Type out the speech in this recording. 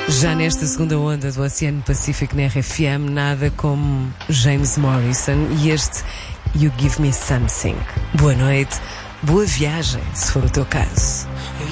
Já nesta segunda onda do Oceano Pacífico na RFM, nada como James Morrison e este You Give Me Something. Boa noite, boa viagem, se for o teu caso.